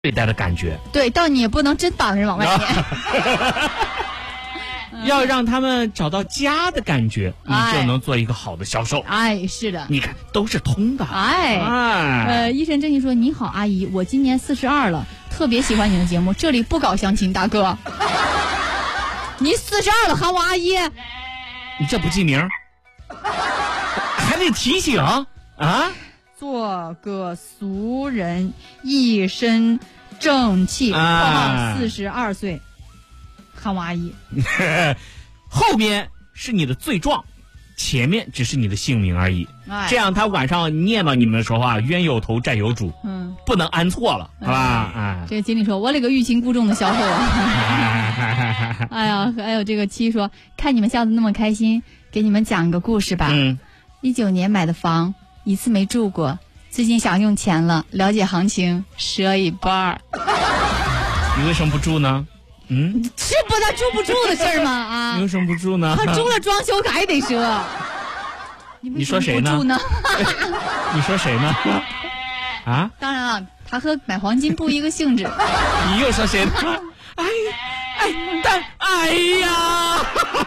对待的感觉。 对，但你也不能真把人往外撵。 要让他们找到家的感觉，你就能做一个好的销售。 哎，是的， 你看都是通的。 医生真心说，你好阿姨，我今年42了，特别喜欢你的节目，这里不搞相亲，大哥。你42了喊我阿姨， 你这不记名，还得提醒啊！ 做个俗人，一身正气，42岁。喊我阿姨， 后面是你的罪状，前面只是你的姓名而已。这样他晚上念叨你们的时候啊，冤有头债有主，不能安错了，好吧？ 这个经理说，我勒个欲擒故纵的小伙啊！哎呀，还有这个七说，看你们笑得那么开心，给你们讲个故事吧。19年买的房，一次没住过，最近想用钱了，了解行情，赊一半。 你为什么不住呢？ 是不他住不住的事儿吗？ 你为什么不住呢？ 他住了装修还得赊。 你说谁呢？你说谁呢？ 当然了，他和买黄金不一个性质。 你又说谁呢？哎呀！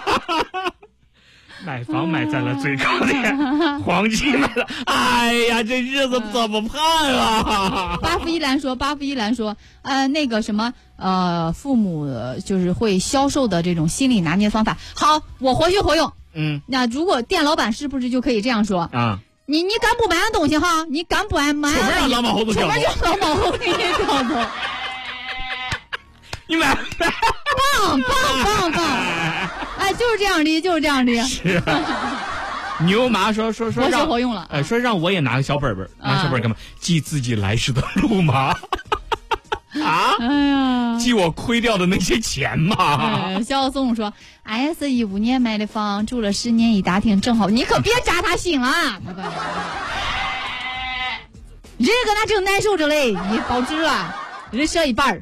买房买在了最高点，黄金买了，哎呀，这日子怎么盼啊？ 巴夫依兰说，那个什么，父母就是会销售的这种心理拿捏方法。好，我活学活用。那如果店老板是不是就可以这样说啊？你敢不买俺东西哈？你敢不买？出门老往后头跳， 出门就老往后跳走。 你买， 棒！哎，就是这样的， 是。牛麻说活学活用了， 说让我也拿个小本本，拿小本干嘛？记自己来时的路吗？ 哎呀， 记我亏掉的那些钱嘛。 小宋说 ，S15年买的房，住了10年一大厅，正好。你可别扎他心了，这个那正难受着嘞，你保值了，人赊一半。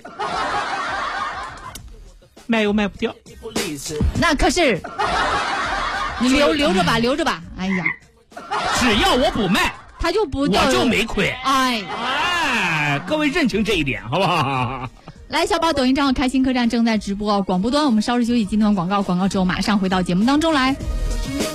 卖又卖不掉， 那可是你留着吧。哎呀， 只要我不卖， 他就不掉， 我就没亏。 哎， 各位认清这一点，好不好？ 来，小宝抖音账号开心客栈正在直播，广播端我们稍事休息，今天的广告之后马上回到节目当中来。